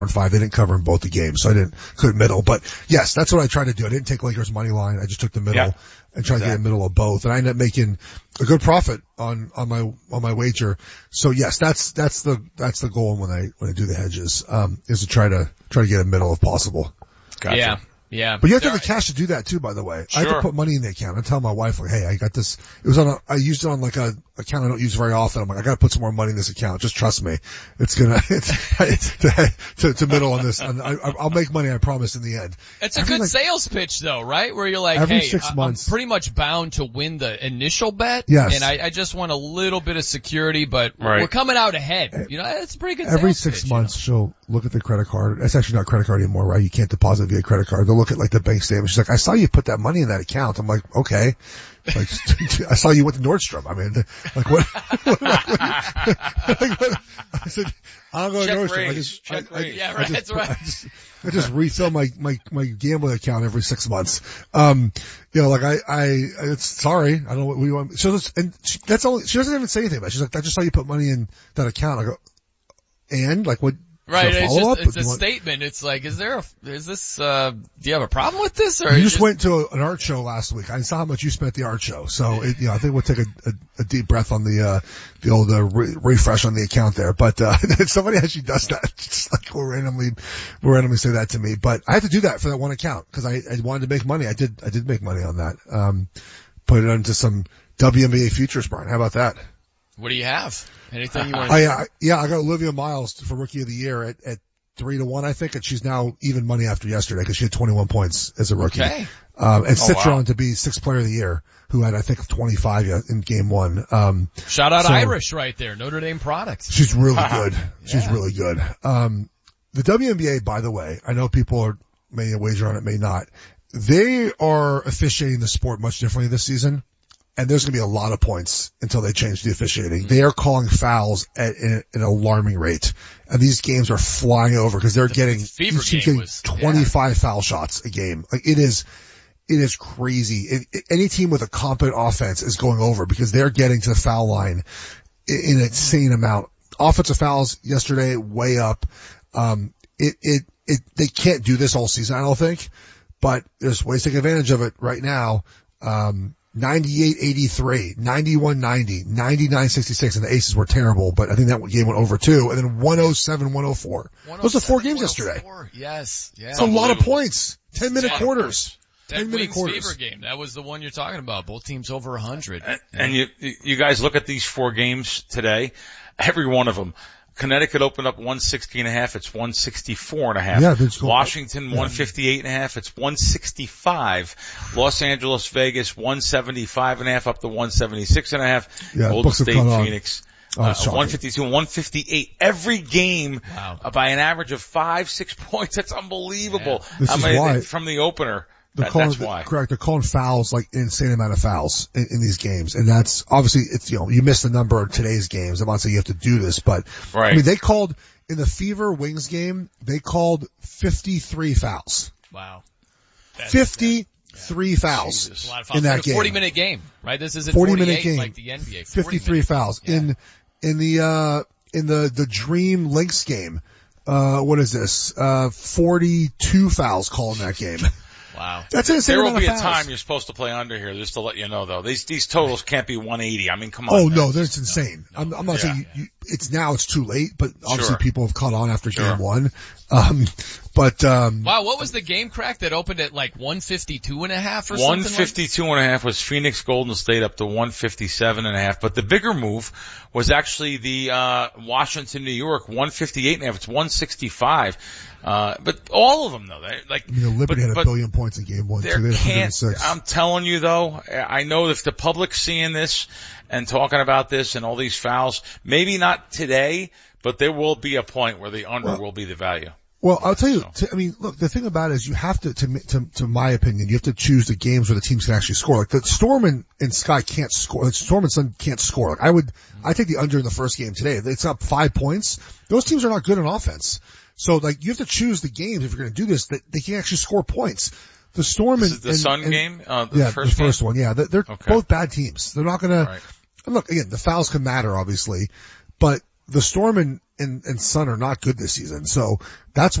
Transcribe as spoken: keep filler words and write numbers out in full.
five. They didn't cover in both the games, so I didn't couldn't middle. But yes, that's what I tried to do. I didn't take Lakers money line. I just took the middle yeah, and tried exactly. to get a middle of both. And I ended up making a good profit on on my on my wager. So yes, that's that's the that's the goal when I when I do the hedges, um, is to try to try to get a middle if possible. Gotcha. Yeah. Yeah. But you have to have the cash to do that too, by the way. Sure. I have to put money in the account. I tell my wife, like, hey, I got this. It was on a, I used it on like a account I don't use very often. I'm like, I gotta put some more money in this account. Just trust me. It's gonna, it's, it's to, to, to middle on this. And I, I'll make money, I promise, in the end. It's a every, good like, sales pitch though, right? Where you're like, every hey, six I'm months, pretty much bound to win the initial bet. Yes. And I, I just want a little bit of security, but right. we're coming out ahead. You know, it's a pretty good Every sales six pitch, months, you know? she'll look at the credit card. It's actually not credit card anymore, right? You can't deposit via credit card. They'll look at like the bank statement. She's like, I saw you put that money in that account. I'm like, okay. Like, I saw you went to Nordstrom. I mean, like what? what, like, like, what I said, I'll go to Nordstrom. Raise. I just, Check I, I, yeah, I right, just, that's right. I just, I just refill my, my, my gambling account every six months. Um, you know, like I, I, it's sorry. I don't know what we want. So this, and she, that's all, she doesn't even say anything about it. She's like, I just saw you put money in that account. I go, and like what? Right, it's just, up? it's a want... statement. It's like, is there a, is this, uh, do you have a problem with this? Or you just, just went to a, an art show last week. I saw how much you spent at the art show. So, it, you know, I think we'll take a, a, a deep breath on the, uh, the old, uh, re- refresh on the account there. But, uh, somebody actually does that. Just like will randomly, will randomly say that to me. But I had to do that for that one account because I, I wanted to make money. I did, I did make money on that. Um, put it into some W N B A futures, Brian. How about that? What do you have? Anything you want to I, uh, yeah, I got Olivia Miles for Rookie of the Year at, at three to one, I think, and she's now even money after yesterday because she had twenty-one points as a rookie. Okay. Um, and oh, Citron wow. to be sixth player of the year, who had, I think, twenty-five in game one. Um, shout out so, Irish right there, Notre Dame product. She's really good. She's yeah. really good. Um, the W N B A, by the way, I know people are, may wager on it, may not. They are officiating the sport much differently this season. And there's going to be a lot of points until they change the officiating. Mm-hmm. They are calling fouls at an, an alarming rate. And these games are flying over because they're the getting, fever each game getting was, twenty-five yeah. foul shots a game. Like it is, it is crazy. It, it, any team with a competent offense is going over because they're getting to the foul line in, in an insane amount. Offensive fouls yesterday, way up. Um, it, it, it, they can't do this all season, I don't think, but there's ways to take advantage of it right now. Um, ninety-eight eighty-three, ninety-one ninety, ninety-nine sixty-six, and the Aces were terrible, but I think that game went over too. And then one oh seven one oh four. Those are four games yesterday. Yes, yeah. It's a lot of points. Ten minute quarters. That Wings Fever game, that was the one you're talking about. Both teams over one hundred. And, and you, you guys look at these four games today. Every one of them. Connecticut opened up one sixty and a half. It's one sixty-four and a half. Yeah, Washington yeah. one fifty-eight and a half. It's one sixty-five. Los Angeles, Vegas one seventy-five and a half up to one seventy-six and a half. Yeah, Golden State, Phoenix. Oh, uh, one fifty-two and one fifty-eight. Every game wow. uh, by an average of five, six points. That's unbelievable. Yeah. This I is mean, why. from the opener. They're That, calling, that's why. Correct. They're calling fouls like an insane amount of fouls in, in these games. And that's obviously, it's, you know, you missed the number of today's games. I'm not saying you have to do this, but right. I mean, they called in the Fever Wings game, they called fifty-three fouls. Wow. That's, fifty-three yeah. fouls, Jesus. A lot of fouls in that a game. forty minute game, right? This isn't forty minute game. like the N B A. fifty-three minutes. fouls. Yeah. In, in the, uh, in the, the Dream Lynx game, uh, what is this? Uh, forty-two fouls called in that game. Wow. That's an insane There will amount be of a fouls. time you're supposed to play under here, just to let you know, though. These these totals can't be one eighty. I mean, come on. Oh, man. no, that's insane. No, I'm, I'm not yeah. saying you, you, it's now, it's too late, but obviously Sure. people have caught on after Sure. game one. Um, but, um. Wow, what was the game crack that opened at like one fifty-two and a half or something? one fifty-two and a half was Phoenix Golden State up to one fifty-seven and a half. But the bigger move was actually the, uh, Washington, New York, one fifty-eight and a half. It's one sixty-five. Uh, but all of them though, they like, I mean, Liberty but, had a but billion points in game one, there too. They had can't, one hundred six. I'm telling you though, I know if the public's seeing this and talking about this and all these fouls, maybe not today, but there will be a point where the under well, will be the value. Well, I'll tell you, to, I mean, look, the thing about it is you have to, to, to, to my opinion, you have to choose the games where the teams can actually score. Like the Storm and, and Sky can't score. Like Storm and Sun can't score. Like I would, I take the under in the first game today. It's up five points. Those teams are not good on offense. So like you have to choose the games if you're going to do this that they can actually score points. The Storm This and, is the and, Sun and, game, uh, the yeah, first the first game? one, yeah. They're, they're Okay. both bad teams. They're not going Right. to, look, again, the fouls can matter, obviously, but the Storm and, and, and Sun are not good this season. So that's